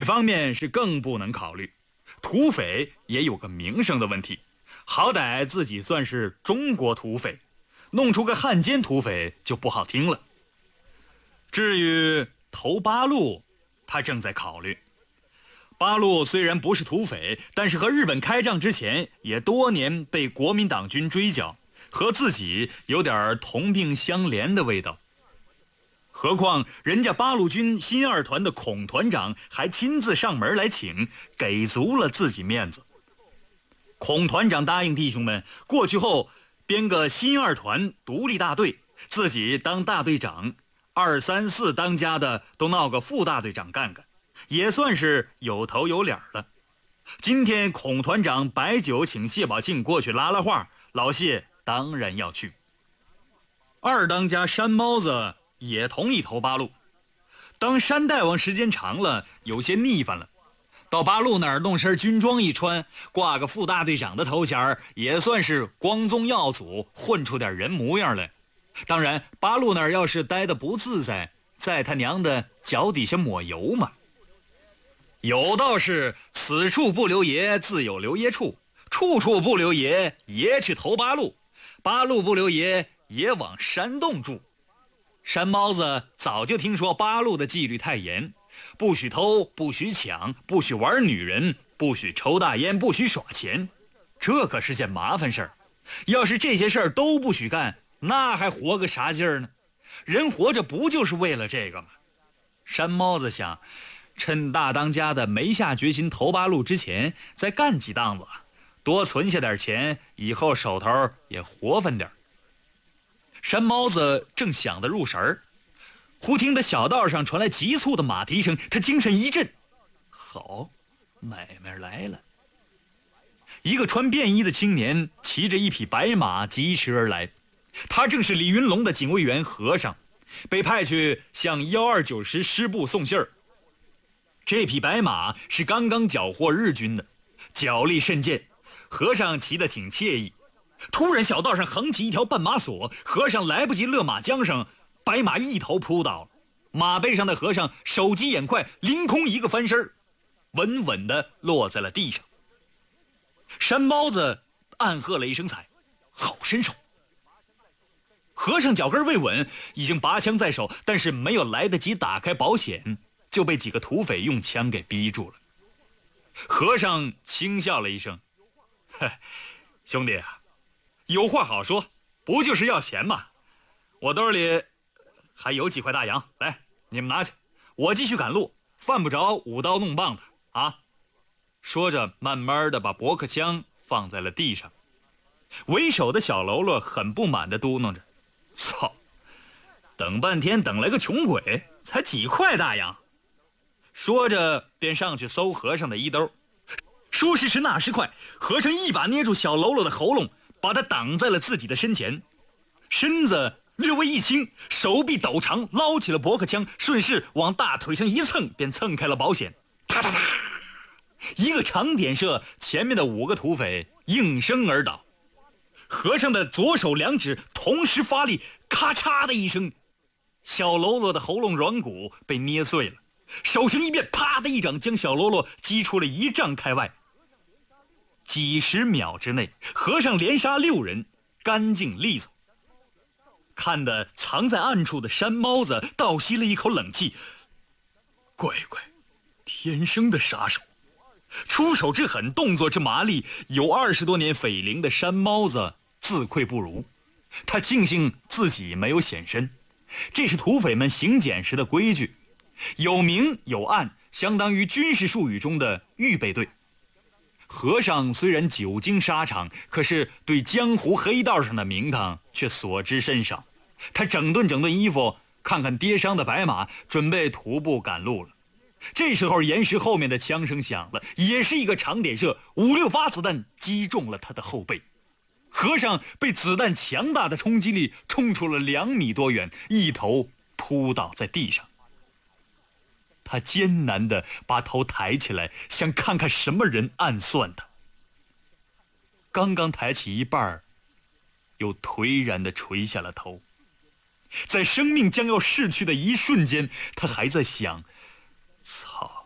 方面是更不能考虑，土匪也有个名声的问题，好歹自己算是中国土匪，弄出个汉奸土匪就不好听了。至于投八路，他正在考虑。八路虽然不是土匪，但是和日本开仗之前也多年被国民党军追剿，和自己有点同病相怜的味道。何况人家八路军新二团的孔团长还亲自上门来请，给足了自己面子。孔团长答应弟兄们过去后编个新二团独立大队，自己当大队长，2、3、4当家的都闹个副大队长干干，也算是有头有脸了。今天孔团长摆酒请谢宝庆过去拉拉话，老谢当然要去。二当家山猫子也同意投八路。当山大王时间长了，有些腻烦了，到八路那儿弄身军装一穿，挂个副大队长的头衔，也算是光宗耀祖，混出点人模样来。当然八路那儿要是待得不自在，在他娘的脚底下抹油嘛。有道是此处不留爷，自有留爷处，处处不留爷，爷去投八路，八路不留爷，爷往山洞住。山猫子早就听说八路的纪律太严，不许偷，不许抢，不许玩女人，不许抽大烟，不许耍钱，这可是件麻烦事儿。要是这些事儿都不许干，那还活个啥劲儿呢？人活着不就是为了这个吗？山猫子想，趁大当家的没下决心投八路之前，再干几档子，多存下点钱，以后手头也活分点。山猫子正想得入神儿，忽听得小道上传来急促的马蹄声，他精神一振，好，买卖来了。一个穿便衣的青年骑着一匹白马疾驰而来，他正是李云龙的警卫员和尚，被派去向129师师部送信儿。这匹白马是刚刚缴获日军的，脚力甚健，和尚骑得挺惬意。突然小道上横起一条绊马索，和尚来不及勒马缰绳，白马一头扑倒了。马背上的和尚手疾眼快，凌空一个翻身，稳稳地落在了地上。山猫子暗喝了一声彩，好身手。和尚脚跟未稳，已经拔枪在手，但是没有来得及打开保险，就被几个土匪用枪给逼住了。和尚轻笑了一声，兄弟啊，有话好说，不就是要钱吗？我兜里还有几块大洋，来，你们拿去，我继续赶路，犯不着舞刀弄棒的啊。说着慢慢的把驳壳枪放在了地上。为首的小喽啰很不满的嘟囔着，操，等半天等来个穷鬼，才几块大洋。说着便上去搜和尚的衣兜，说时迟那时快，和尚一把捏住小喽啰的喉咙，把他挡在了自己的身前，身子略微一倾，手臂陡长，捞起了驳壳枪，顺势往大腿上一蹭，便蹭开了保险。哒哒哒，一个长点射，前面的5个土匪应声而倒。和尚的左手2指同时发力，咔嚓的一声，小喽啰的喉咙软骨被捏碎了，手型一变，啪的一掌将小喽啰击出了1丈开外。几十秒之内，和尚连杀6人，干净利索。看得藏在暗处的山猫子倒吸了一口冷气，乖乖，天生的杀手，出手之狠，动作之麻利，有20多年匪龄的山猫子自愧不如。他庆幸自己没有显身，这是土匪们行检时的规矩，有明有暗，相当于军事术语中的预备队。和尚虽然久经沙场，可是对江湖黑道上的名堂却所知甚少。他整顿衣服，看看跌伤的白马，准备徒步赶路了。这时候岩石后面的枪声响了，也是一个长点射，5、6发子弹击中了他的后背。和尚被子弹强大的冲击力冲出了2米多远，一头扑倒在地上。他艰难地把头抬起来，想看看什么人暗算他。刚刚抬起一半，又颓然地垂下了头。在生命将要逝去的一瞬间，他还在想，操，